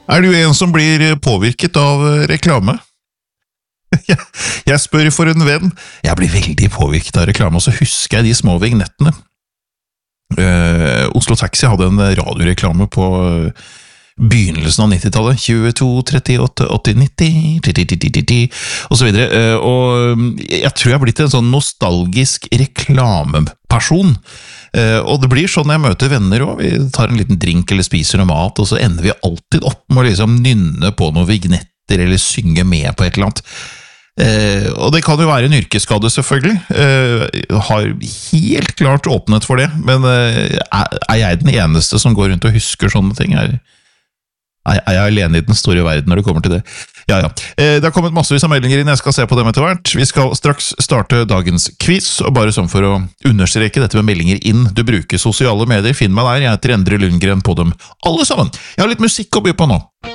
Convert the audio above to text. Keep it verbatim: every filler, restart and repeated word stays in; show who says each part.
Speaker 1: Er du en som blir påvirket av reklame? Jeg, jeg spør for en venn. Jeg blir veldig påvirket av reklame, og så husker jeg de små vignettene. Uh, Oslo Taxi hadde en radioreklame på begynnelsen av nittitallet, tjueto, trettiåtte, åtti, nitti, og så videre, uh, og jeg tror jeg har blitt en sånn nostalgisk reklameperson. Uh, og det blir sånn når jeg møter venner også. Vi tar en liten drink eller spiser noe mat, og så ender vi alltid opp med å liksom nynne på noen vignetter eller synge med på et eller annet. Uh, og det kan jo være en yrkesskade selvfølgelig. Uh, har helt klart åpnet for det, men uh, er jeg den eneste som går rundt og husker sånne ting? Er, er jeg alene i den store verden når det kommer til det? Ja, ja. Uh, det har kommet massevis av meldinger inn, jeg skal se på dem etter hvert. Vi skal straks starte dagens quiz, og bare sånn for å understreke dette med meldinger inn. Du bruker sosiale medier, finn meg der, jeg heter Endre Lundgren på dem alle sammen. Jeg har litt musikk å by på nå.